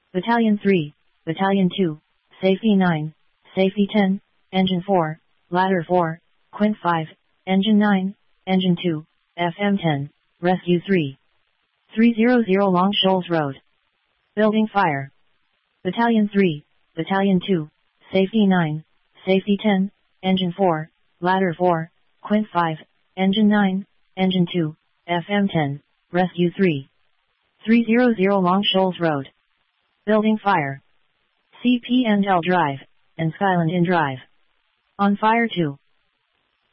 Battalion 3, Battalion 2, Safety 9, Safety 10, Engine 4, Ladder 4, Quint 5, Engine 9, Engine 2, FM 10, Rescue 3. 300 Long Shoals Road. Building fire. Battalion 3, Battalion 2, Safety 9, Safety 10, Engine 4, Ladder 4, Quint 5, Engine 9, Engine 2, FM 10, Rescue 3. 300 Long Shoals Road. Building fire. CP&L Drive, and Skyland Inn Drive. On fire 2.